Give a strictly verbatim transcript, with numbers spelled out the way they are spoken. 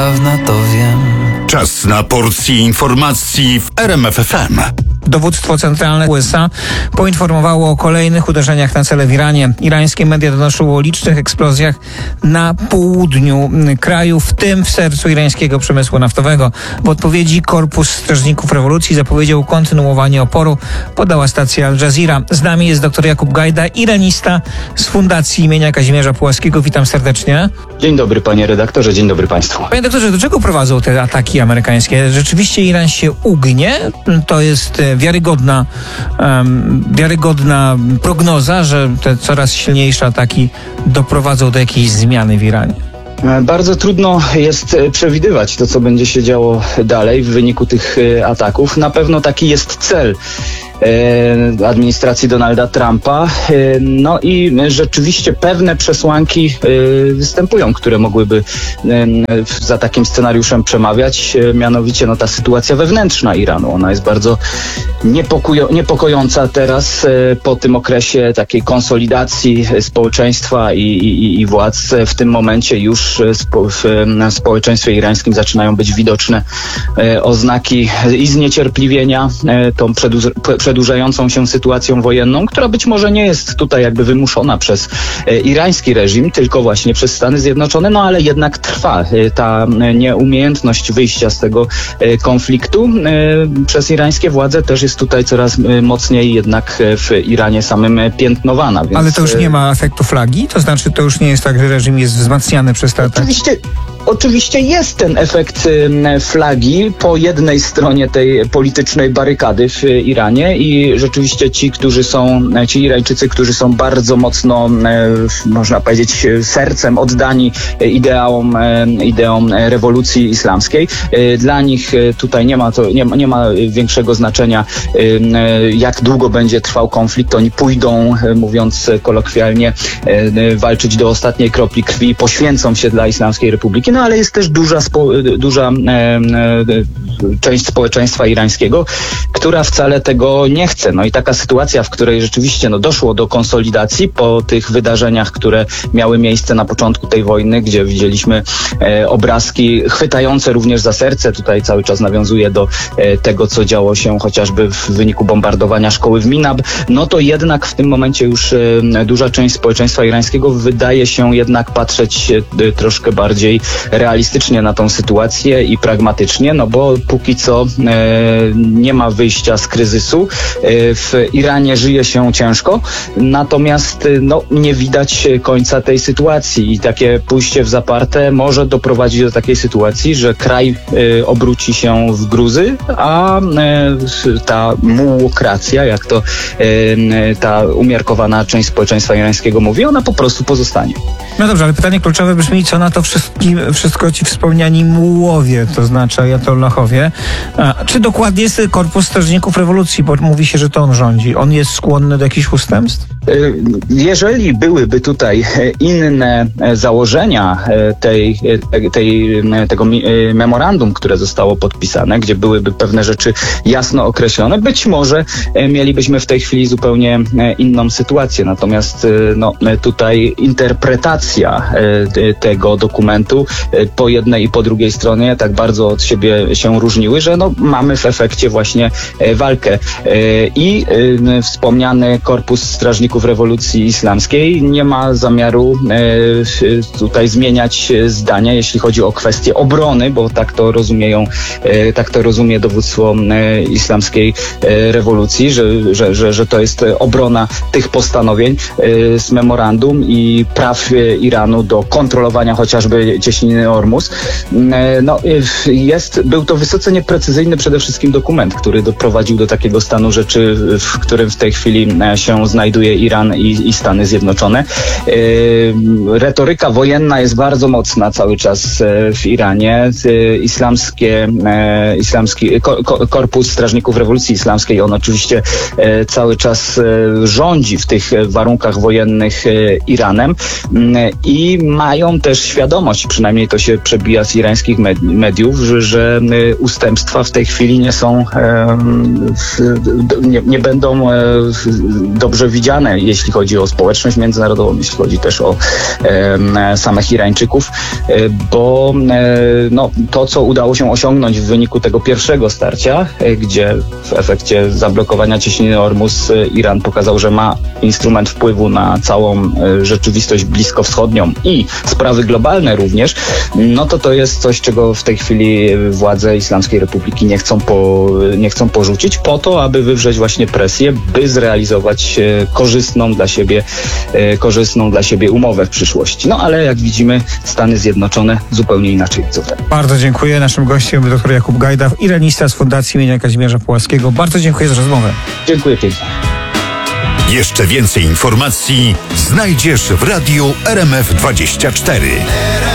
Dawno to wiem. Czas na porcję informacji w R M F F M. Dowództwo centralne U S A poinformowało o kolejnych uderzeniach na cele w Iranie. Irańskie media donoszą o licznych eksplozjach na południu kraju, w tym w sercu irańskiego przemysłu naftowego. W odpowiedzi Korpus Strażników Rewolucji zapowiedział kontynuowanie oporu, podała stacja Al Jazeera. Z nami jest dr Jakub Gajda, iranista z Fundacji imienia Kazimierza Pułaskiego. Witam serdecznie. Dzień dobry, panie redaktorze, dzień dobry państwu. Panie doktorze, do czego prowadzą te ataki amerykańskie? Rzeczywiście Iran się ugnie? To jest wiarygodna, um, wiarygodna prognoza, że te coraz silniejsze ataki doprowadzą do jakiejś zmiany w Iranie? Bardzo trudno jest przewidywać to, co będzie się działo dalej w wyniku tych ataków. Na pewno taki jest cel administracji Donalda Trumpa. No i rzeczywiście pewne przesłanki występują, które mogłyby za takim scenariuszem przemawiać. Mianowicie no, ta sytuacja wewnętrzna Iranu. Ona jest bardzo niepokojo- niepokojąca teraz po tym okresie takiej konsolidacji społeczeństwa i, i, i władz. W tym momencie już spo- w społeczeństwie irańskim zaczynają być widoczne oznaki i zniecierpliwienia tą przedłuż- przedłużającą się sytuacją wojenną, która być może nie jest tutaj jakby wymuszona przez e, irański reżim, tylko właśnie przez Stany Zjednoczone, no ale jednak trwa e, ta e, nieumiejętność wyjścia z tego e, konfliktu e, przez irańskie władze też jest tutaj coraz e, mocniej jednak e, w Iranie samym e, piętnowana. Więc, ale to już nie ma efektu flagi? To znaczy to już nie jest tak, że reżim jest wzmacniany przez te ataki? Oczywiście, oczywiście jest ten efekt e, flagi po jednej stronie tej politycznej barykady w e, Iranie i rzeczywiście ci, którzy są, ci Irańczycy, którzy są bardzo mocno, można powiedzieć, sercem oddani ideałom, ideom rewolucji islamskiej. Dla nich tutaj nie ma to, nie ma, nie ma większego znaczenia, jak długo będzie trwał konflikt. Oni pójdą, mówiąc kolokwialnie, walczyć do ostatniej kropli krwi, poświęcą się dla Islamskiej Republiki, no ale jest też duża, spo, duża część społeczeństwa irańskiego, która wcale tego nie chce. No i taka sytuacja, w której rzeczywiście no, doszło do konsolidacji po tych wydarzeniach, które miały miejsce na początku tej wojny, gdzie widzieliśmy e, obrazki chwytające również za serce. Tutaj cały czas nawiązuje do e, tego, co działo się chociażby w wyniku bombardowania szkoły w Minab. No to jednak w tym momencie już e, duża część społeczeństwa irańskiego wydaje się jednak patrzeć e, troszkę bardziej realistycznie na tą sytuację i pragmatycznie, no bo póki co e, nie ma wyjścia z kryzysu. W Iranie żyje się ciężko, natomiast no, nie widać końca tej sytuacji i takie pójście w zaparte może doprowadzić do takiej sytuacji, że kraj y, obróci się w gruzy, a y, ta mułokracja, jak to y, ta umiarkowana część społeczeństwa irańskiego mówi, ona po prostu pozostanie. No dobrze, ale pytanie kluczowe brzmi, co na to wszystko ci wspomniani mułowie, to znaczy ajatollahowie. A, czy dokładnie jest Korpus Strażników Rewolucji, bo mówi się, że to on rządzi. On jest skłonny do jakichś ustępstw? Jeżeli byłyby tutaj inne założenia tej, tej, tego memorandum, które zostało podpisane, gdzie byłyby pewne rzeczy jasno określone, być może mielibyśmy w tej chwili zupełnie inną sytuację. Natomiast no, tutaj interpretacja tego dokumentu po jednej i po drugiej stronie tak bardzo od siebie się różniły, że no, mamy w efekcie właśnie walkę. I wspomniany Korpus Strażników Rewolucji Islamskiej nie ma zamiaru tutaj zmieniać zdania, jeśli chodzi o kwestię obrony, bo tak to rozumieją, tak to rozumie dowództwo Islamskiej Rewolucji, że, że, że, że to jest obrona tych postanowień z memorandum i praw Iranu do kontrolowania chociażby cieśniny Ormus. No, jest, był to wysoce nieprecyzyjny przede wszystkim dokument, który doprowadził do takiego stanu rzeczy, w którym w tej chwili się znajduje Iran i, i Stany Zjednoczone. Yy, retoryka wojenna jest bardzo mocna cały czas w Iranie. Islamskie, e, islamski ko, Korpus Strażników Rewolucji Islamskiej, on oczywiście e, cały czas e, rządzi w tych warunkach wojennych e, Iranem e, i mają też świadomość, przynajmniej to się przebija z irańskich med, mediów, że, że e, ustępstwa w tej chwili nie są, e, nie, nie będą e, dobrze widziane jeśli chodzi o społeczność międzynarodową, jeśli chodzi też o e, samych Irańczyków, e, bo e, no, to, co udało się osiągnąć w wyniku tego pierwszego starcia, e, gdzie w efekcie zablokowania cieśniny Ormus e, Iran pokazał, że ma instrument wpływu na całą e, rzeczywistość bliskowschodnią i sprawy globalne również, no to to jest coś, czego w tej chwili władze Islamskiej Republiki nie chcą, po, nie chcą porzucić, po to, aby wywrzeć właśnie presję, by zrealizować e, korzystną dla siebie, e, korzystną dla siebie umowę w przyszłości. No ale jak widzimy, Stany Zjednoczone zupełnie inaczej widzą ten. Bardzo dziękuję. Naszym gościem był dr Jakub Gajda, iranista z Fundacji imienia Kazimierza Pułaskiego. Bardzo dziękuję za rozmowę. Dziękuję pięknie. Jeszcze więcej informacji znajdziesz w radiu R M F dwadzieścia cztery.